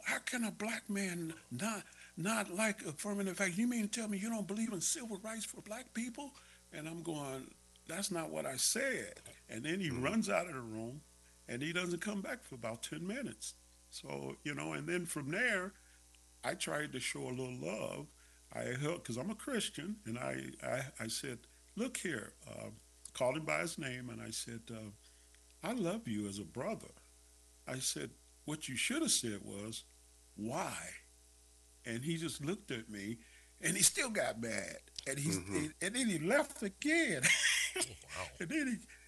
not like affirmative action? You mean to tell me you don't believe in civil rights for black people? And I'm going, that's not what I said. And then he runs out of the room, and he doesn't come back for about 10 minutes. So, you know, and then from there, I tried to show a little love. I helped, because I'm a Christian, and I said, look here, called him by his name, and I said, I love you as a brother. I said, what you should have said was, why? And he just looked at me, and he still got mad. And and then he left again. Wow. And then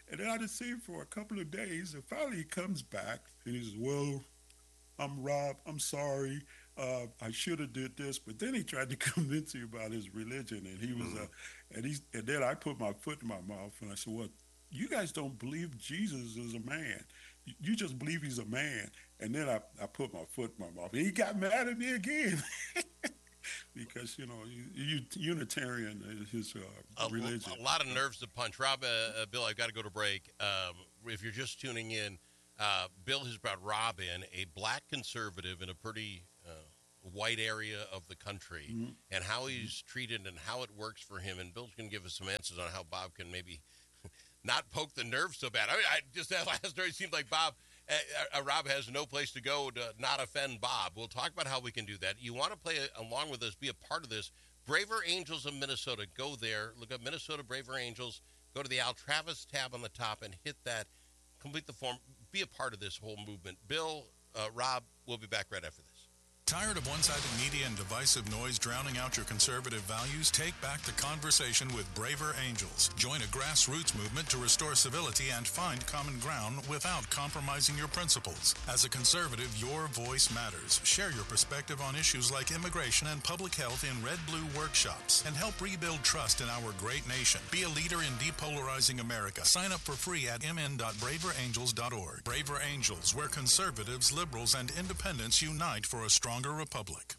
And then I didn't see him for a couple of days. And finally he comes back and he says, well, I'm Rob. I'm sorry. I should have did this. But then he tried to convince me about his religion. And he was, and then I put my foot in my mouth and I said, well, you guys don't believe Jesus is a man. You just believe he's a man. And then I put my foot in my mouth. And he got mad at me again. Because, Unitarian is his religion. A lot of nerves to punch. Rob, Bill, I've got to go to break. If you're just tuning in, Bill has brought Rob in, a black conservative in a pretty white area of the country, and how he's treated and how it works for him. And Bill's going to give us some answers on how Bob can maybe not poke the nerve so bad. I mean, just that last story seemed like Rob has no place to go to not offend Bob. We'll talk about how we can do that. You want to play along with us, be a part of this. Braver Angels of Minnesota. Go there. Look up Minnesota Braver Angels. Go to the Al Travis tab on the top and hit that. Complete the form. Be a part of this whole movement. Bill, Rob, we'll be back right after this. Tired of one-sided media and divisive noise drowning out your conservative values? Take back the conversation with Braver Angels. Join a grassroots movement to restore civility and find common ground without compromising your principles. As a conservative, your voice matters. Share your perspective on issues like immigration and public health in Red Blue workshops and help rebuild trust in our great nation. Be a leader in depolarizing America. Sign up for free at mn.braverangels.org. Braver Angels, where conservatives, liberals, and independents unite for a stronger republic.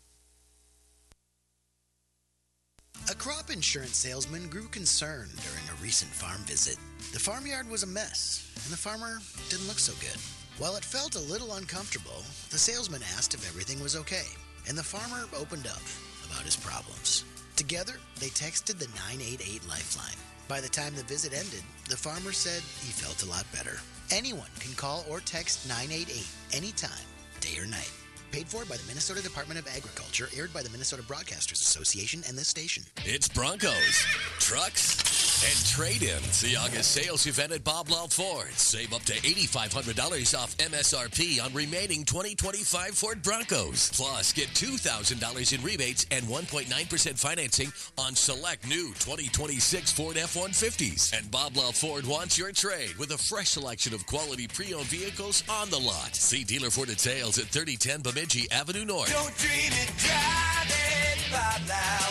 A crop insurance salesman grew concerned during a recent farm visit. The farmyard was a mess, and the farmer didn't look so good. While it felt a little uncomfortable, the salesman asked if everything was okay, and the farmer opened up about his problems. Together, they texted the 988 Lifeline. By the time the visit ended, the farmer said he felt a lot better. Anyone can call or text 988 anytime, day or night. Paid for by the Minnesota Department of Agriculture, aired by the Minnesota Broadcasters Association and this station. It's Broncos, trucks, and trade-ins. The August sales event at Bob Law Ford. Save up to $8,500 off MSRP on remaining 2025 Ford Broncos. Plus, get $2,000 in rebates and 1.9% financing on select new 2026 Ford F-150s. And Bob Law Ford wants your trade with a fresh selection of quality pre-owned vehicles on the lot. See dealer Ford at sales at 3010 Bemidji Avenue North. Don't dream it, drive it, Bob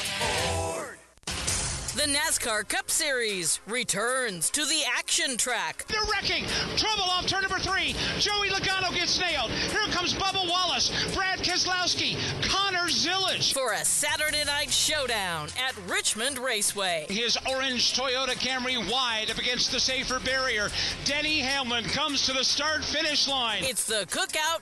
Law Ford. The NASCAR Cup Series returns to the action track. They're wrecking. Trouble off turn number 3. Joey Logano gets nailed. Here comes Bubba Wallace, Brad Keselowski, Connor Zillage. For a Saturday night showdown at Richmond Raceway. His orange Toyota Camry wide up against the safer barrier. Denny Hamlin comes to the start-finish line. It's the Cookout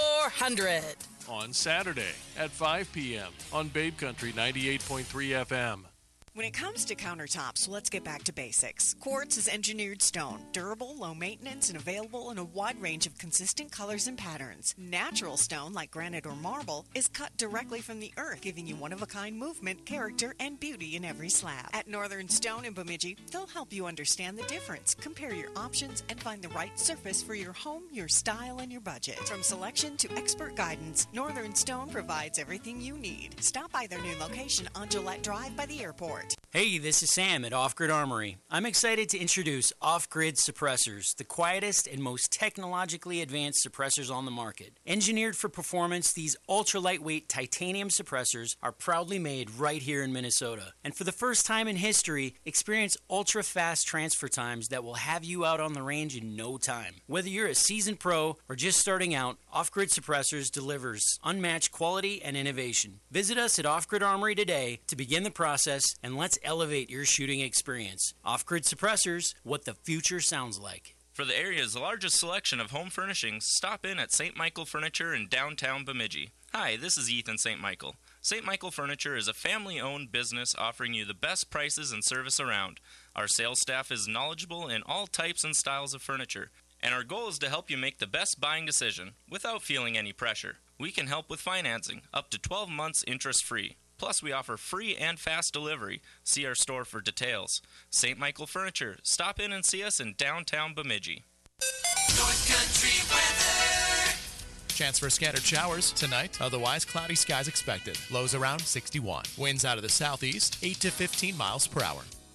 400. On Saturday at 5 p.m. on Babe Country 98.3 FM. When it comes to countertops, let's get back to basics. Quartz is engineered stone, durable, low maintenance, and available in a wide range of consistent colors and patterns. Natural stone, like granite or marble, is cut directly from the earth, giving you one-of-a-kind movement, character, and beauty in every slab. At Northern Stone in Bemidji, they'll help you understand the difference, compare your options, and find the right surface for your home, your style, and your budget. From selection to expert guidance, Northern Stone provides everything you need. Stop by their new location on Gillette Drive by the airport. Hey, this is Sam at Off Grid Armory. I'm excited to introduce Off Grid Suppressors, the quietest and most technologically advanced suppressors on the market. Engineered for performance, these ultra-lightweight titanium suppressors are proudly made right here in Minnesota. And for the first time in history, experience ultra-fast transfer times that will have you out on the range in no time. Whether you're a seasoned pro or just starting out, Off Grid Suppressors delivers unmatched quality and innovation. Visit us at Off Grid Armory today to begin the process, and let's elevate your shooting experience. Off-Grid Suppressors, what the future sounds like. For the area's largest selection of home furnishings, stop in at St. Michael Furniture in downtown Bemidji. Hi, this is Ethan St. Michael. St. Michael Furniture is a family-owned business offering you the best prices and service around. Our sales staff is knowledgeable in all types and styles of furniture, and our goal is to help you make the best buying decision without feeling any pressure. We can help with financing, up to 12 months interest-free. Plus, we offer free and fast delivery. See our store for details. St. Michael Furniture. Stop in and see us in downtown Bemidji. North Country weather. Chance for scattered showers tonight. Otherwise, cloudy skies expected. Lows around 61. Winds out of the southeast, 8 to 15 miles per hour.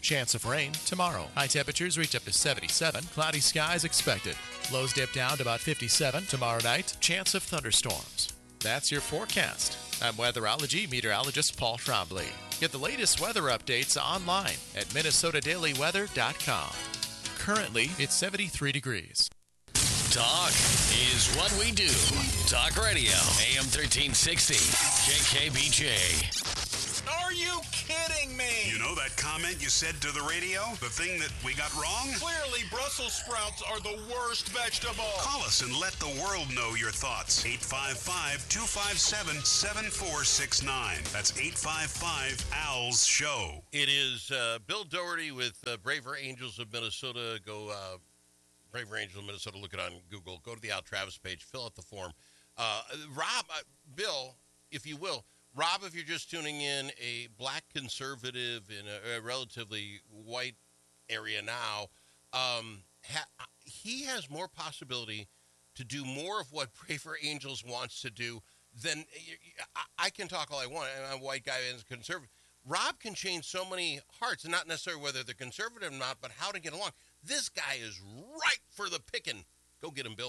Chance of rain tomorrow. High temperatures reach up to 77. Cloudy skies expected. Lows dip down to about 57 tomorrow night. Chance of thunderstorms. That's your forecast. I'm weatherology meteorologist Paul Trombley. Get the latest weather updates online at minnesotadailyweather.com. Currently, it's 73 degrees. Talk is what we do. Talk Radio, AM 1360, KKBJ. Are you kidding me? You know that comment you said to the radio? The thing that we got wrong? Clearly, Brussels sprouts are the worst vegetable. Call us and let the world know your thoughts. 855-257-7469. That's 855-ALS-SHOW. It is Bill Doherty with Braver Angels of Minnesota. Go Braver Angels of Minnesota. Look it on Google. Go to the Al Travis page. Fill out the form. Rob, Bill, if you will. Rob, if you're just tuning in, a black conservative in a relatively white area now, he has more possibility to do more of what Braver Angels wants to do than I can talk all I want. I'm a white guy and conservative. Rob can change so many hearts, and not necessarily whether they're conservative or not, but how to get along. This guy is ripe for the picking. Go get him, Bill.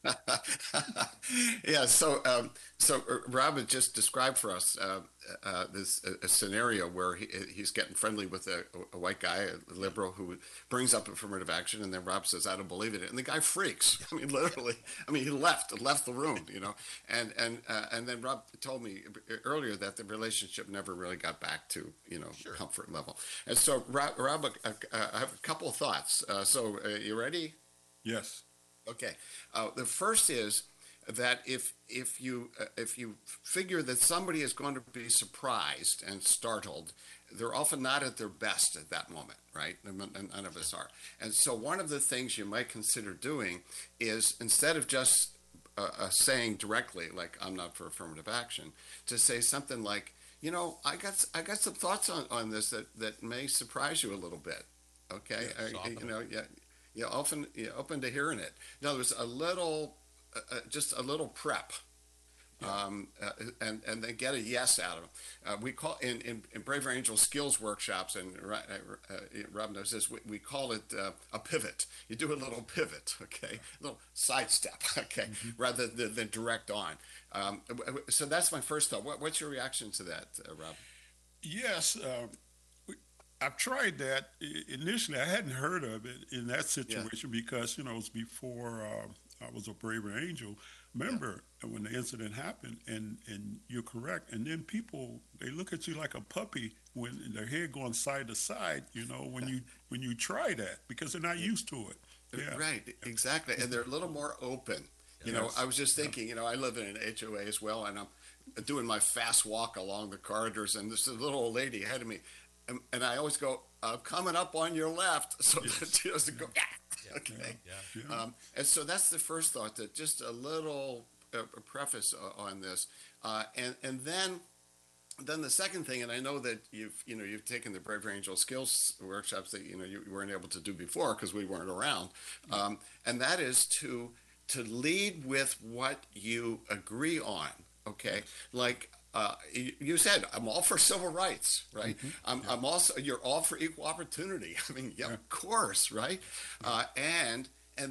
Yeah, so Rob had just described for us this a scenario where he's getting friendly with a white guy, a liberal, who brings up affirmative action, and then Rob says, "I don't believe it," and the guy freaks. I mean, literally. I mean, he left the room, you know. And then Rob told me earlier that the relationship never really got back to comfort level. And so, Rob, I have a couple of thoughts. So, you ready? Yes. Okay. The first is that if you figure that somebody is going to be surprised and startled, they're often not at their best at that moment, right? And none of us are. And so one of the things you might consider doing is, instead of just saying directly, like, "I'm not for affirmative action," to say something like, I got some thoughts on this that may surprise you a little bit. Okay. You're open to hearing it. In other words, just a little prep, and then get a yes out of them. We call in Braver Angel skills workshops, and Rob knows this. We call it a pivot. You do a little pivot, okay, a little sidestep, okay, rather than direct on. So that's my first thought. What's your reaction to that, Rob? Yes. I've tried that. Initially, I hadn't heard of it in that situation because, it was before I was a Braver Angel. Remember when the incident happened, and you're correct. And then people, they look at you like a puppy when their head going side to side, when you try that, because they're not used to it. Yeah. Right, exactly. And they're a little more open. I was just thinking, I live in an HOA as well, and I'm doing my fast walk along the corridors, and this little old lady ahead of me. And I always go, coming up on your left, so that she doesn't go, okay. Yeah. And so that's the first thought, that just a little preface on this. And then the second thing, and I know that you've taken the Braver Angel skills workshops that, you weren't able to do before because we weren't around. And that is to lead with what you agree on, okay? Like, you said, I'm all for civil rights, right? I'm also, you're all for equal opportunity. I mean, of course, right? And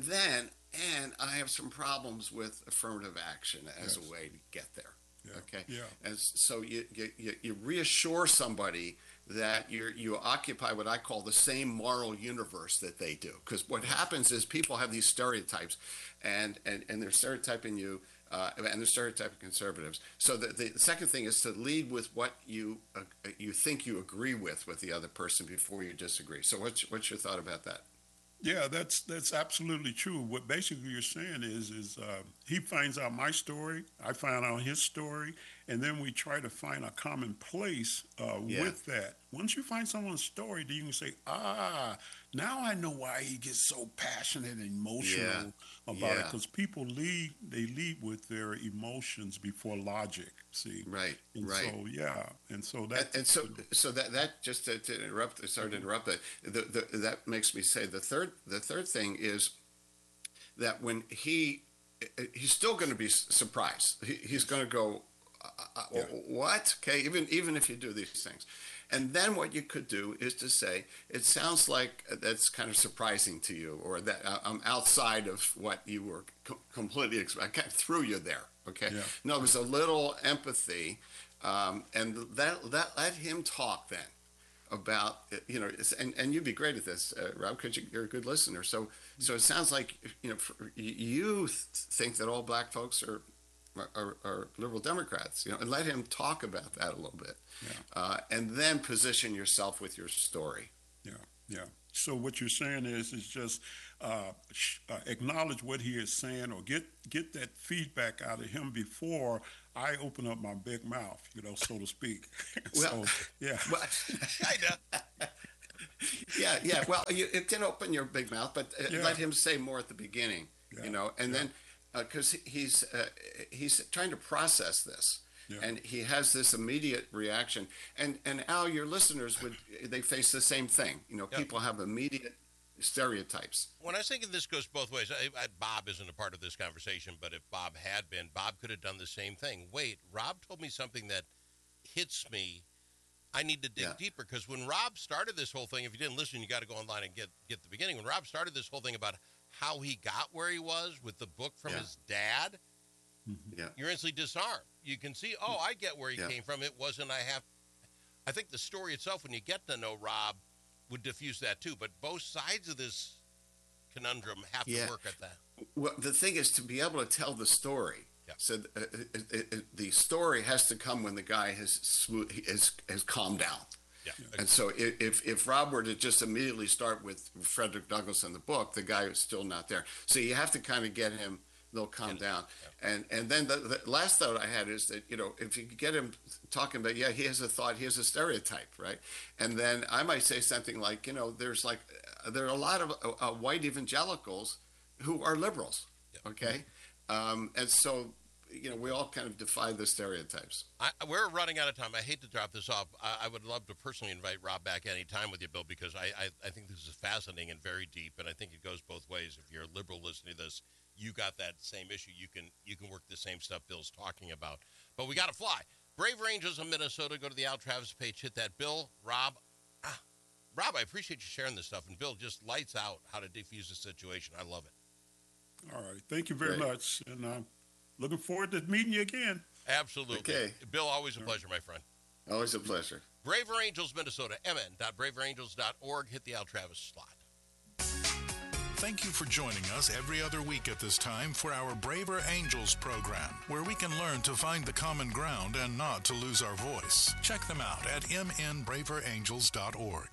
I have some problems with affirmative action as a way to get there. Okay. Yeah. And so you reassure somebody that you occupy what I call the same moral universe that they do. Because what happens is people have these stereotypes, and they're stereotyping you. And the stereotypic conservatives. So the second thing is to lead with what you think you agree with the other person before you disagree. So what's your thought about that? Yeah, that's absolutely true. What basically you're saying is he finds out my story, I find out his story, and then we try to find a common place with that. Once you find someone's story, then you can say, now I know why he gets so passionate and emotional about it, because people lead with their emotions before logic. See, right. And so that just to interrupt. Sorry to interrupt that. That makes me say the third thing is that when he's still going to be surprised. He's going to go, what? Okay, even if you do these things. And then what you could do is to say, it sounds like that's kind of surprising to you, or that I'm outside of what you were completely I kind of threw you there. Okay. Yeah. No, there's a little empathy, and that let him talk then about, and you'd be great at this, Rob, because you're a good listener. So it sounds like, you think that all black folks are liberal Democrats, and let him talk about that a little bit, and then position yourself with your story. Yeah. So what you're saying is just acknowledge what he is saying, or get that feedback out of him before I open up my big mouth, so to speak. Well, yeah. Well, yeah. Well, you can open your big mouth, but let him say more at the beginning, and then because he's trying to process this. Yeah. And he has this immediate reaction, and Al, your listeners they face the same thing. People have immediate stereotypes. When I was thinking, this goes both ways. Bob isn't a part of this conversation, but if Bob had been, Bob could have done the same thing. Wait, Rob told me something that hits me. I need to dig deeper, because when Rob started this whole thing, if you didn't listen, you got to go online and get the beginning. When Rob started this whole thing about how he got where he was with the book from his dad. Yeah. You're instantly disarmed. You can see, I get where he came from. It wasn't, I think the story itself, when you get to know Rob, would diffuse that too. But both sides of this conundrum have to work at that. Well, the thing is to be able to tell the story. Yeah. So the story has to come when the guy has calmed down. Yeah. And so if Rob were to just immediately start with Frederick Douglass in the book, the guy is still not there. So you have to kind of get him. They'll calm down. Yeah. And then the last thought I had is that, if you could get him talking about, he has a thought, he has a stereotype, right? And then I might say something like, there are a lot of white evangelicals who are liberals, okay? And so, we all kind of defy the stereotypes. We're running out of time. I hate to drop this off. I would love to personally invite Rob back any time with you, Bill, because I think this is fascinating and very deep, and I think it goes both ways. If you're a liberal listening to this, you got that same issue. You can work the same stuff Bill's talking about. But we got to fly. Braver Angels of Minnesota. Go to the Al Travis page. Hit that. Bill, Rob, I appreciate you sharing this stuff. And Bill just lights out how to defuse the situation. I love it. All right. Thank you very much. And I'm looking forward to meeting you again. Absolutely. Okay. Bill, always a pleasure, my friend. Always a pleasure. Braver Angels, Minnesota. mn.braverangels.org. Hit the Al Travis slot. Thank you for joining us every other week at this time for our Braver Angels program, where we can learn to find the common ground and not to lose our voice. Check them out at mnbraverangels.org.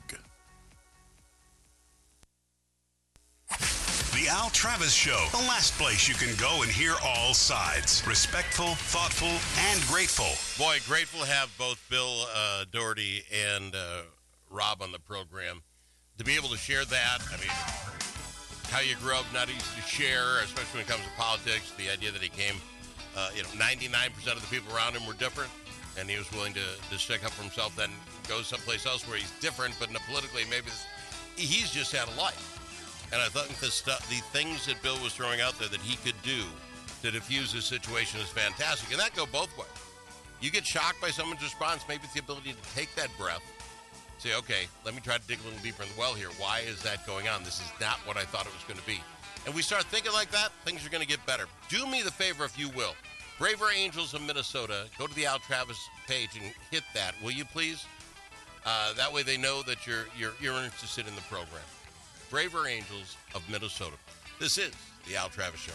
The Al Travis Show, the last place you can go and hear all sides. Respectful, thoughtful, and grateful. Boy, grateful to have both Bill Doherty and Rob on the program. To be able to share that, how you grew up, not easy to share, especially when it comes to politics. The idea that he came, 99% of the people around him were different, and he was willing to stick up for himself, then go someplace else where he's different, but politically, he's just had a life. And I think the things that Bill was throwing out there that he could do to diffuse this situation is fantastic, and that go both ways. You get shocked by someone's response, maybe it's the ability to take that breath, say, okay, let me try to dig a little deeper in the well here. Why is that going on? This is not what I thought it was going to be. And we start thinking like that, things are going to get better. Do me the favor, if you will. Braver Angels of Minnesota, go to the Al Travis page and hit that, will you please? That way they know that you're interested in the program. Braver Angels of Minnesota. This is the Al Travis Show.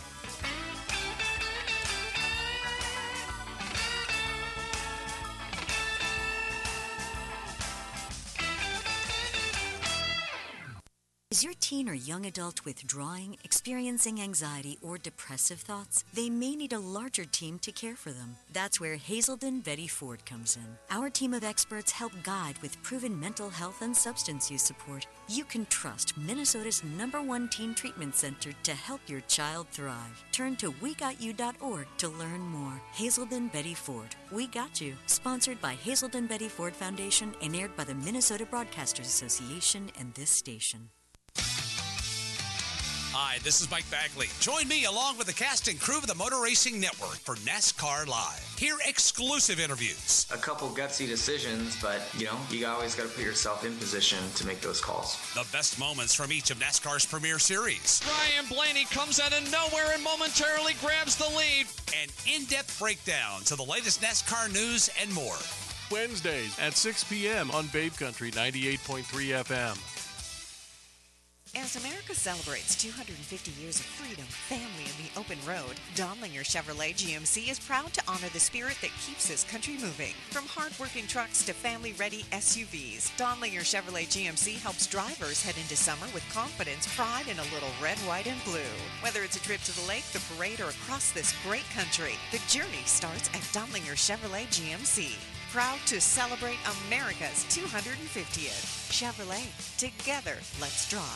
Is your teen or young adult withdrawing, experiencing anxiety, or depressive thoughts? They may need a larger team to care for them. That's where Hazelden Betty Ford comes in. Our team of experts help guide with proven mental health and substance use support. You can trust Minnesota's #1 teen treatment center to help your child thrive. Turn to WeGotYou.org to learn more. Hazelden Betty Ford. We Got You. Sponsored by Hazelden Betty Ford Foundation and aired by the Minnesota Broadcasters Association and this station. Hi, this is Mike Bagley. Join me along with the cast and crew of the Motor Racing Network for NASCAR Live. Hear exclusive interviews. A couple gutsy decisions, but, you always got to put yourself in position to make those calls. The best moments from each of NASCAR's premier series. Brian Blaney comes out of nowhere and momentarily grabs the lead. An in-depth breakdown to the latest NASCAR news and more. Wednesdays at 6 p.m. on Babe Country 98.3 FM. As America celebrates 250 years of freedom, family, and the open road, Donlinger Chevrolet GMC is proud to honor the spirit that keeps this country moving. From hard-working trucks to family-ready SUVs, Donlinger Chevrolet GMC helps drivers head into summer with confidence, pride, and a little red, white, and blue. Whether it's a trip to the lake, the parade, or across this great country, the journey starts at Donlinger Chevrolet GMC. Proud to celebrate America's 250th. Chevrolet. Together, let's drive.